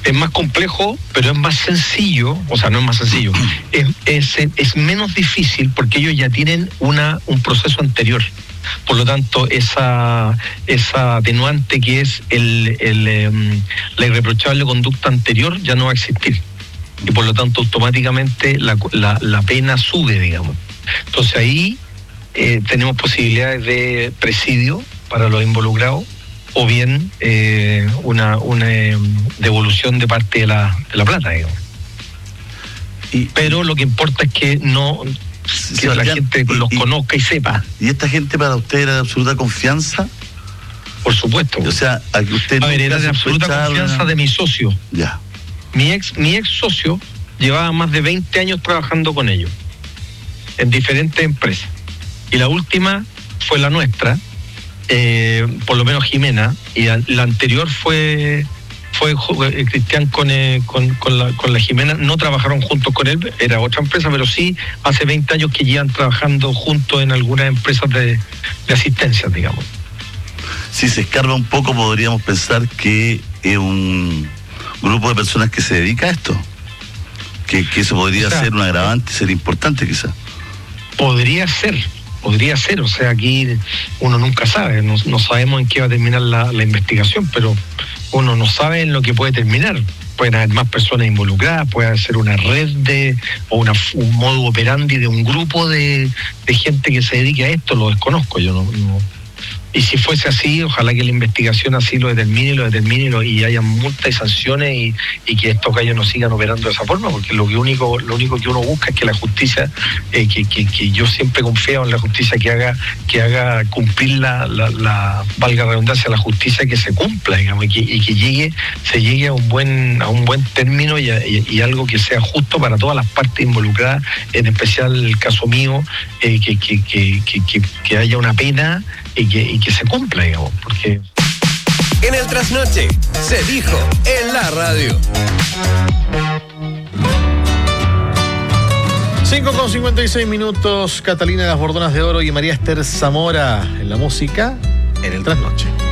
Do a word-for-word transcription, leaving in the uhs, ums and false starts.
Es más complejo, pero es más sencillo, o sea, no es más sencillo, es, es, es menos difícil porque ellos ya tienen una un proceso anterior. Por lo tanto, esa esa atenuante que es el, el eh, la irreprochable conducta anterior ya no va a existir. Y por lo tanto, automáticamente la, la, la pena sube, digamos. Entonces ahí eh, tenemos posibilidades de presidio para los involucrados, o bien eh, una, una eh, devolución de parte de la, de la plata, digamos. Y, Pero lo que importa es que no... que sí, la gente y, los conozca y sepa. ¿Y esta gente para usted era de absoluta confianza? Por supuesto. O sea, a que usted a ver, era de absoluta confianza de mi socio. Ya. Mi ex, mi ex socio llevaba más de veinte años trabajando con ellos, en diferentes empresas. Y la última fue la nuestra, eh, por lo menos Jimena, y la anterior fue... fue Cristian con, eh, con, con, la, con la Jimena. No trabajaron juntos con él, era otra empresa, pero sí hace veinte años que llevan trabajando juntos en algunas empresas de, de asistencia, digamos. Si se escarba un poco, podríamos pensar que es un grupo de personas que se dedica a esto, que, que eso podría o sea, ser un agravante, ser importante quizás. Podría ser, podría ser, o sea, aquí uno nunca sabe, no, no sabemos en qué va a terminar la, la investigación, pero uno no sabe en lo que puede terminar. Pueden haber más personas involucradas, puede ser una red de, o una, un modo operandi de un grupo de, de gente que se dedique a esto, lo desconozco, yo no, no. Y si fuese así, ojalá que la investigación así lo determine, lo determine y, lo, y haya multas y sanciones y, y que estos gallos no sigan operando de esa forma, porque lo que único, lo único que uno busca es que la justicia, eh, que, que, que yo siempre confío en la justicia que haga, que haga cumplir la, la, la valga la redundancia, la justicia que se cumpla, digamos, y que, y que llegue, se llegue a un buen, a un buen término y, a, y, y algo que sea justo para todas las partes involucradas, en especial el caso mío, eh, que, que, que, que, que, que haya una pena y que, y que se cumpla, digamos, porque... En el trasnoche se dijo en la radio. cinco con cincuenta y seis minutos, Catalina Las Bordonas de Oro y María Esther Zamora en la música, en el trasnoche.